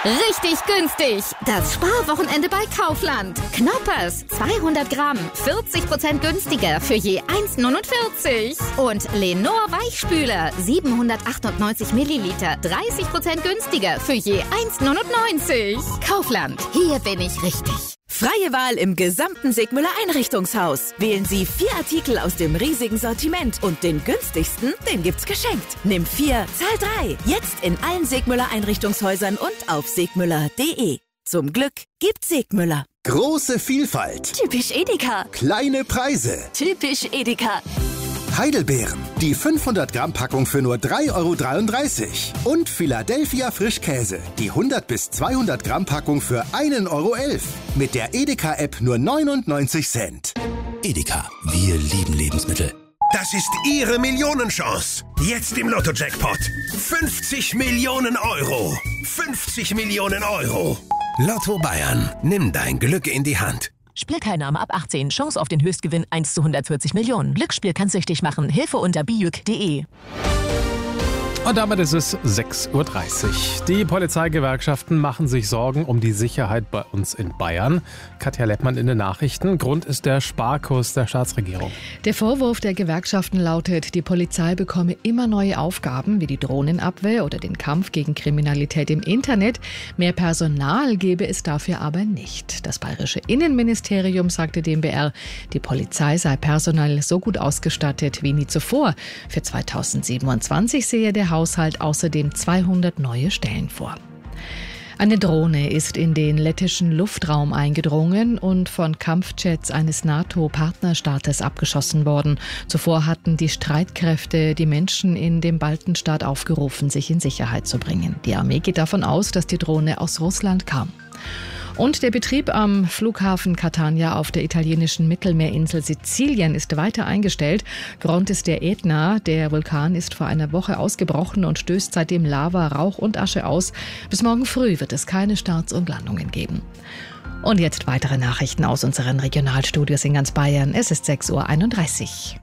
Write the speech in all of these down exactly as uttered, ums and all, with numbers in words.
Richtig günstig. Das Sparwochenende bei Kaufland. Knoppers, zweihundert Gramm, vierzig Prozent günstiger für je eins neunundvierzig. Und Lenor Weichspüler, siebenhundertachtundneunzig Milliliter, dreißig Prozent günstiger für je eins neunundneunzig. Kaufland, hier bin ich richtig. Freie Wahl im gesamten Segmüller Einrichtungshaus. Wählen Sie vier Artikel aus dem riesigen Sortiment und den günstigsten, den gibt's geschenkt. Nimm vier, zahl drei. Jetzt in allen Segmüller Einrichtungshäusern und auf segmüller punkt de. Zum Glück gibt's Segmüller. Große Vielfalt. Typisch Edeka. Kleine Preise. Typisch Edeka. Heidelbeeren. Die fünfhundert Gramm Packung für nur drei Euro dreiunddreißig. Und Philadelphia Frischkäse. Die hundert bis zweihundert Gramm Packung für ein Euro elf. Mit der Edeka-App nur neunundneunzig Cent. Edeka. Wir lieben Lebensmittel. Das ist Ihre Millionenchance. Jetzt im Lotto-Jackpot. fünfzig Millionen Euro. fünfzig Millionen Euro. Lotto Bayern. Nimm dein Glück in die Hand. Spielteilnahme ab achtzehn. Chance auf den Höchstgewinn eins zu hundertvierzig Millionen. Glücksspiel kann süchtig machen. Hilfe unter bijuk punkt de. Und damit ist es sechs Uhr dreißig. Die Polizeigewerkschaften machen sich Sorgen um die Sicherheit bei uns in Bayern. Katja Leppmann in den Nachrichten. Grund ist der Sparkurs der Staatsregierung. Der Vorwurf der Gewerkschaften lautet, die Polizei bekomme immer neue Aufgaben wie die Drohnenabwehr oder den Kampf gegen Kriminalität im Internet. Mehr Personal gebe es dafür aber nicht. Das bayerische Innenministerium sagte dem B R, die Polizei sei personell so gut ausgestattet wie nie zuvor. Für zweitausendsiebenundzwanzig sehe der Haushalt außerdem zweihundert neue Stellen vor. Eine Drohne ist in den lettischen Luftraum eingedrungen und von Kampfjets eines NATO-Partnerstaates abgeschossen worden. Zuvor hatten die Streitkräfte die Menschen in dem Baltenstaat aufgerufen, sich in Sicherheit zu bringen. Die Armee geht davon aus, dass die Drohne aus Russland kam. Und der Betrieb am Flughafen Catania auf der italienischen Mittelmeerinsel Sizilien ist weiter eingestellt. Grund ist der Ätna. Der Vulkan ist vor einer Woche ausgebrochen und stößt seitdem Lava, Rauch und Asche aus. Bis morgen früh wird es keine Starts und Landungen geben. Und jetzt weitere Nachrichten aus unseren Regionalstudios in ganz Bayern. Es ist sechs Uhr einunddreißig.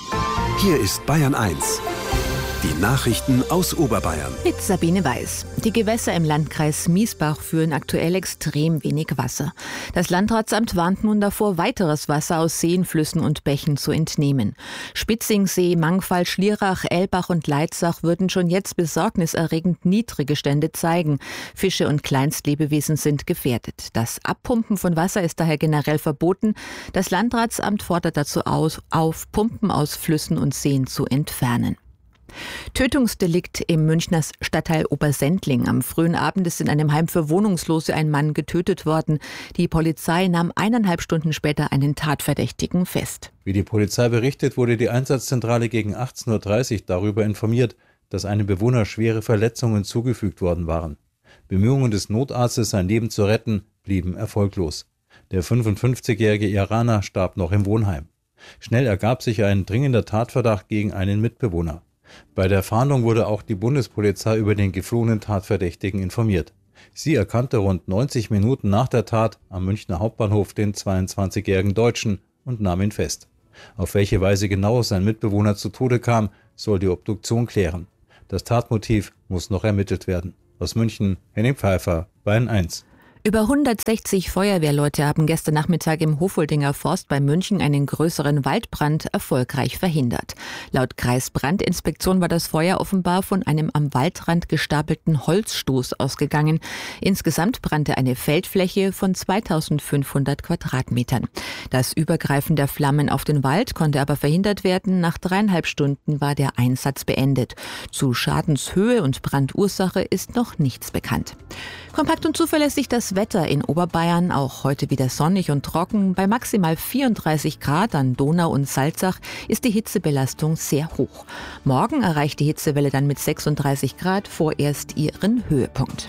Hier ist Bayern eins. Die Nachrichten aus Oberbayern. Mit Sabine Weiß. Die Gewässer im Landkreis Miesbach führen aktuell extrem wenig Wasser. Das Landratsamt warnt nun davor, weiteres Wasser aus Seen, Flüssen und Bächen zu entnehmen. Spitzingsee, Mangfall, Schlierach, Elbach und Leitzach würden schon jetzt besorgniserregend niedrige Stände zeigen. Fische und Kleinstlebewesen sind gefährdet. Das Abpumpen von Wasser ist daher generell verboten. Das Landratsamt fordert dazu aus, auf, Pumpen aus Flüssen und Seen zu entfernen. Tötungsdelikt im Münchner Stadtteil Obersendling. Am frühen Abend ist in einem Heim für Wohnungslose ein Mann getötet worden. Die Polizei nahm eineinhalb Stunden später einen Tatverdächtigen fest. Wie die Polizei berichtet, wurde die Einsatzzentrale gegen achtzehn Uhr dreißig darüber informiert, dass einem Bewohner schwere Verletzungen zugefügt worden waren. Bemühungen des Notarztes, sein Leben zu retten, blieben erfolglos. Der fünfundfünfzigjährige Iraner starb noch im Wohnheim. Schnell ergab sich ein dringender Tatverdacht gegen einen Mitbewohner. Bei der Fahndung wurde auch die Bundespolizei über den geflohenen Tatverdächtigen informiert. Sie erkannte rund neunzig Minuten nach der Tat am Münchner Hauptbahnhof den zweiundzwanzigjährigen Deutschen und nahm ihn fest. Auf welche Weise genau sein Mitbewohner zu Tode kam, soll die Obduktion klären. Das Tatmotiv muss noch ermittelt werden. Aus München, Henning Pfeiffer, Bayern eins. Über hundertsechzig Feuerwehrleute haben gestern Nachmittag im Hofoldinger Forst bei München einen größeren Waldbrand erfolgreich verhindert. Laut Kreisbrandinspektion war das Feuer offenbar von einem am Waldrand gestapelten Holzstoß ausgegangen. Insgesamt brannte eine Feldfläche von zweitausendfünfhundert Quadratmetern. Das Übergreifen der Flammen auf den Wald konnte aber verhindert werden. Nach dreieinhalb Stunden war der Einsatz beendet. Zu Schadenshöhe und Brandursache ist noch nichts bekannt. Kompakt und zuverlässig das Wetter in Oberbayern, auch heute wieder sonnig und trocken. Bei maximal vierunddreißig Grad an Donau und Salzach ist die Hitzebelastung sehr hoch. Morgen erreicht die Hitzewelle dann mit sechsunddreißig Grad vorerst ihren Höhepunkt.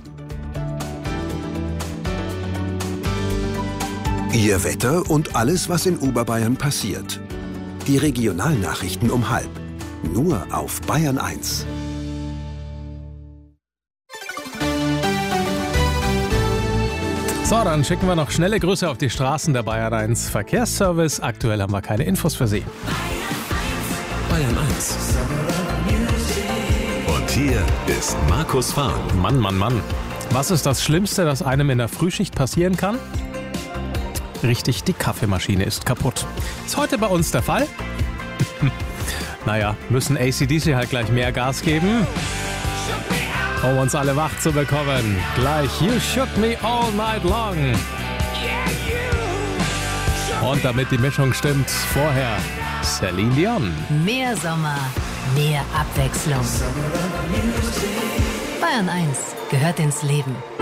Ihr Wetter und alles, was in Oberbayern passiert. Die Regionalnachrichten um halb. Nur auf Bayern eins. So, dann schicken wir noch schnelle Grüße auf die Straßen der Bayern eins Verkehrsservice. Aktuell haben wir keine Infos für Sie. Bayern eins. Und hier ist Markus Fahren. Mann, Mann, Mann. Was ist das Schlimmste, das einem in der Frühschicht passieren kann? Richtig, die Kaffeemaschine ist kaputt. Ist heute bei uns der Fall? Naja, müssen A C D C halt gleich mehr Gas geben, um uns alle wach zu bekommen. Gleich You Shook Me All Night Long. Und damit die Mischung stimmt, vorher Celine Dion. Mehr Sommer, mehr Abwechslung. Bayern eins gehört ins Leben.